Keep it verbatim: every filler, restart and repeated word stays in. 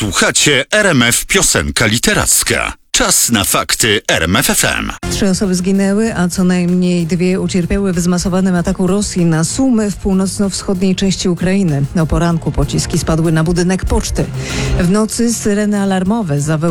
Słuchacie R M F Piosenka Literacka. Czas na fakty R M F F M. Trzy osoby zginęły, a co najmniej dwie ucierpiały w zmasowanym ataku Rosji na Sumy w północno-wschodniej części Ukrainy. O poranku pociski spadły na budynek poczty. W nocy syreny alarmowe zawołały